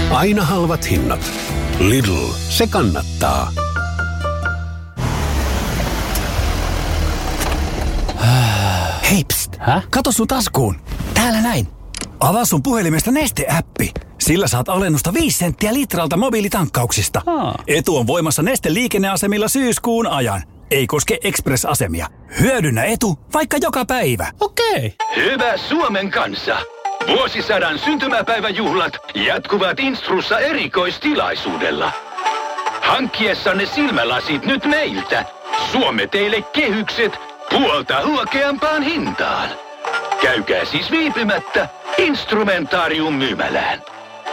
Aina halvat hinnat. Lidl, se kannattaa. Hei, pst. Kato sun taskuun. Täällä näin. Avaa sun puhelimesta Neste-äppi. Sillä saat alennusta 5 senttiä litralta mobiilitankkauksista. Etu on voimassa Neste liikenneasemilla syyskuun ajan. Ei koske Express-asemia. Hyödynnä etu vaikka joka päivä. Okei. Hyvä Suomen kansa. Vuosisadan syntymäpäiväjuhlat jatkuvat Instrussa erikoistilaisuudella. Hankkiessanne silmälasit nyt meiltä. Suomme teille kehykset puolta huokeampaan hintaan. Käykää siis viipymättä Instrumentaarium-myymälään.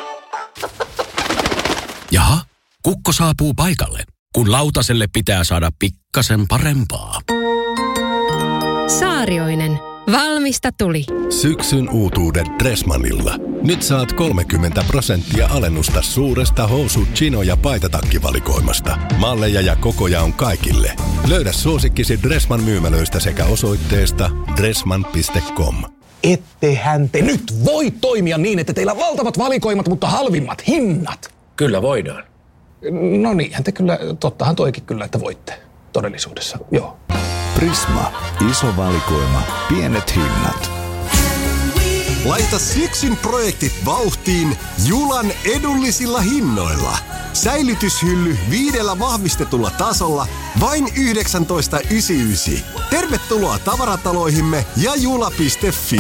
Jaha, kukko saapuu paikalle, kun lautaselle pitää saada pikkasen parempaa. Saarioinen. Valmista tuli. Syksyn uutuudet Dressmannilla. Nyt saat 30% alennusta suuresta housu-, chino- ja paitatakkivalikoimasta. Malleja ja kokoja on kaikille. Löydä suosikkisi Dressmann myymälöistä sekä osoitteesta dressmann.com. Ettehän te nyt voi toimia niin, että teillä on valtavat valikoimat, mutta halvimmat hinnat. Kyllä voidaan. No niinhän te kyllä, tottahan toikin kyllä, että voitte todellisuudessa, joo. Prisma. Iso valikoima. Pienet hinnat. Laita syksyn projektit vauhtiin Julan edullisilla hinnoilla. Säilytyshylly 5 vahvistetulla tasolla vain 19,99. Tervetuloa tavarataloihimme ja jula.fi.